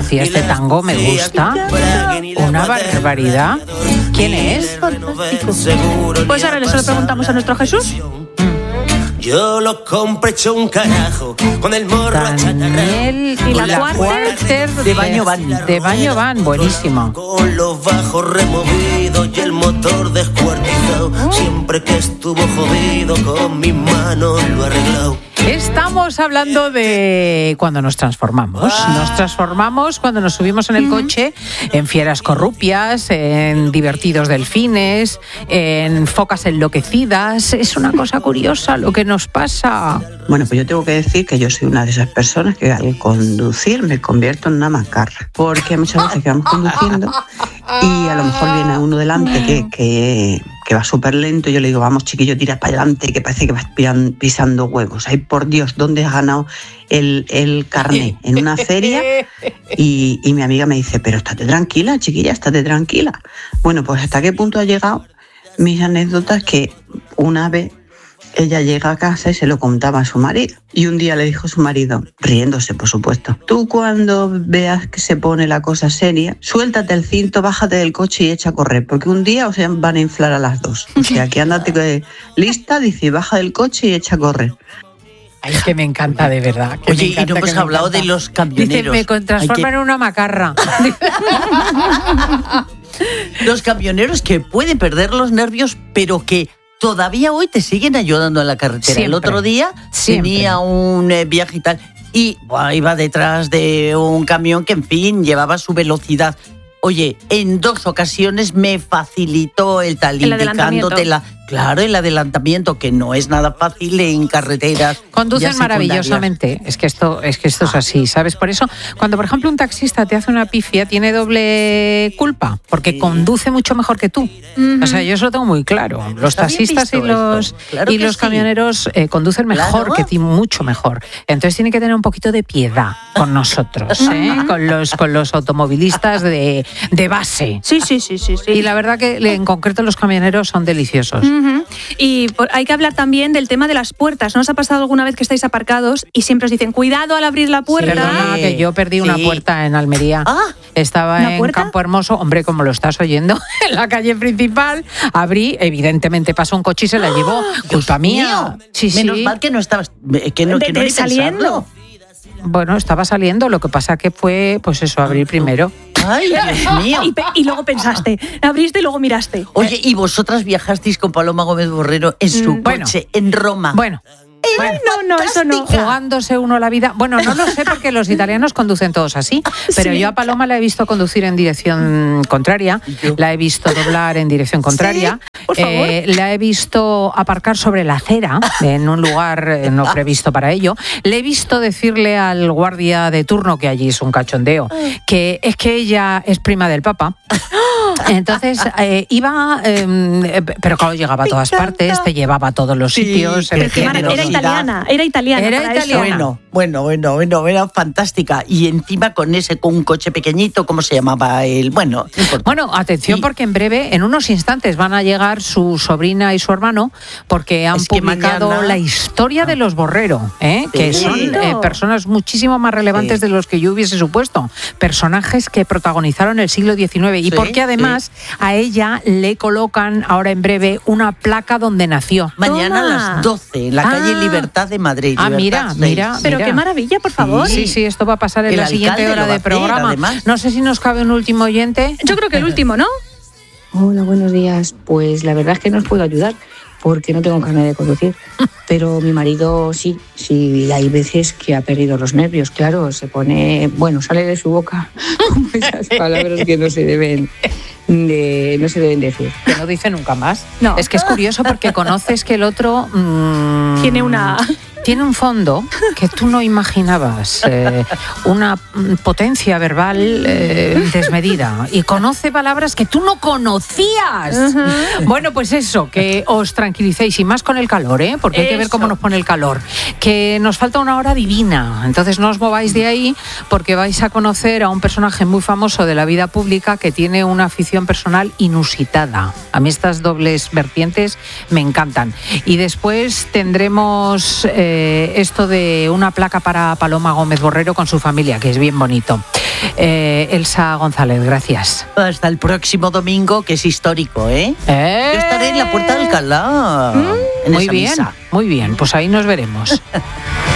Lucía, este tango me gusta. Una barbaridad. ¿Quién es? Pues ahora se lo preguntamos a nuestro Jesús. Yo lo compré hecho un carajo con el morro Daniel y la Cuarter de Baño Van. De Baño Van, buenísimo. Con los bajos removidos y el motor descuartizado. Siempre que estuvo jodido con mis manos lo he arreglado. Estamos hablando de cuando nos transformamos. Nos transformamos cuando nos subimos en el coche en fieras corrupias, en divertidos delfines, en focas enloquecidas. Es una cosa curiosa lo que nos pasa. Bueno, pues yo tengo que decir que yo soy una de esas personas que al conducir me convierto en una macarra. Porque hay muchas veces que vamos conduciendo y a lo mejor viene uno delante que va súper lento y yo le digo, vamos chiquillo, tira para adelante, que parece que vas pisando huevos. Ay, por Dios, ¿dónde has ganado el carné? En una feria. Y mi amiga me dice, pero estate tranquila, chiquilla, estate tranquila. Bueno, pues ¿hasta qué punto ha llegado mis anécdotas? Que una vez ella llega a casa y se lo contaba a su marido. Y un día le dijo a su marido, riéndose por supuesto, tú cuando veas que se pone la cosa seria, suéltate el cinto, bájate del coche y echa a correr, porque un día os van a inflar a las dos. O sea, que ándate lista, dice, baja del coche y echa a correr. Ay, que me encanta, de verdad. Oye, y no hemos hablado de los camioneros. Dice, me transforma en una macarra. Los camioneros que pueden perder los nervios, pero que todavía hoy te siguen ayudando en la carretera. Siempre. El otro día tenía un viaje y tal, y iba detrás de un camión que, en fin, llevaba su velocidad. Oye, en 2 ocasiones me facilitó el tal, indicándote el adelantamiento, que no es nada fácil en carreteras. Conducen maravillosamente. Es que esto es así, ¿sabes? Por eso, cuando por ejemplo un taxista te hace una pifia, tiene doble culpa, porque conduce mucho mejor que tú. O sea, yo eso lo tengo muy claro. Los taxistas y los camioneros conducen mejor que ti, mucho mejor. Entonces tienen que tener un poquito de piedad con nosotros, con los automovilistas de base. Sí. Y la verdad que en concreto los camioneros son deliciosos. Y hay que hablar también del tema de las puertas. ¿No os ha pasado alguna vez que estáis aparcados y siempre os dicen cuidado al abrir la puerta? Perdona, que yo perdí una puerta en Almería. Estaba en Campo Hermoso, hombre, como lo estás oyendo, en la calle principal. Abrí, evidentemente pasó un coche y se la llevó. Culpa mía. Sí, menos mal que no estabas, que no ni saliendo. pensarlo. Bueno, estaba saliendo, lo que pasa que fue, pues eso, abrir primero. ¡Ay, Dios mío! Y luego pensaste, abriste y luego miraste. Oye, ¿y vosotras viajasteis con Paloma Gómez Borrero en su coche en Roma? Bueno, no, eso no. Jugándose uno la vida. Bueno, no lo sé porque los italianos conducen todos así, pero yo a Paloma la he visto conducir en dirección contraria, la he visto doblar en dirección contraria, por favor. La he visto aparcar sobre la acera en un lugar no previsto para ello, le he visto decirle al guardia de turno, que allí es un cachondeo, que es que ella es prima del Papa. Entonces iba, pero claro, llegaba a todas partes, te llevaba a todos los sitios. Era italiana. Era italiana. Bueno, era fantástica. Y encima con un coche pequeñito, ¿cómo se llamaba él? Bueno, atención, porque en breve, en unos instantes, van a llegar su sobrina y su hermano, porque han publicado la historia de los Borrero, que son personas muchísimo más relevantes de los que yo hubiese supuesto. Personajes que protagonizaron el siglo XIX y porque además a ella le colocan ahora en breve una placa donde nació. Mañana a las 12, en la calle Libertad de Madrid. Mira. Pero qué maravilla, por favor. Sí, esto va a pasar en la siguiente hora de programa. No sé si nos cabe un último oyente. Yo creo que el último, ¿no? Hola, buenos días. Pues la verdad es que no os puedo ayudar porque no tengo carnet de conducir. Pero mi marido sí, hay veces que ha perdido los nervios, claro, se pone, sale de su boca esas palabras que no se deben decir. Que no dice nunca más. No. Es que es curioso porque conoces que el otro tiene un fondo que tú no imaginabas, una potencia verbal desmedida, y conoce palabras que tú no conocías. Bueno, pues eso, que os tranquilicéis, y más con el calor, porque hay que ver cómo nos pone el calor, que nos falta una hora divina, entonces no os mováis de ahí porque vais a conocer a un personaje muy famoso de la vida pública que tiene una afición personal inusitada. A mí estas dobles vertientes me encantan. Y después tendremos esto de una placa para Paloma Gómez Borrero con su familia, que es bien bonito. Elsa González, gracias. Hasta el próximo domingo, que es histórico, ¿eh? Yo estaré en la Puerta de Alcalá. En Muy esa bien, misa. muy bien, pues ahí nos veremos.